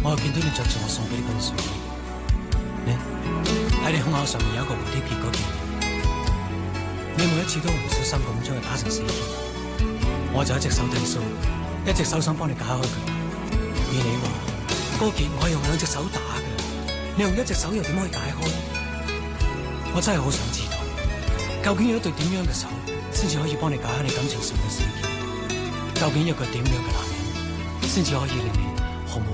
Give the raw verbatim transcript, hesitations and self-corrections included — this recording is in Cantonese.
我又見到你着住我送俾你嗰件睡衣，你喺你胸口上面有一個蝴蝶結嗰件，你每一次都唔小心咁將佢打成死結，我就一隻手提數，一隻手想幫你解開佢，而你話嗰件我係用兩隻手打嘅，你用一隻手又點可以解開？我真係好想知道，究竟有一對點樣嘅手先至可以幫你解開你感情上嘅死結？究竟有個點樣嘅男人先至可以令你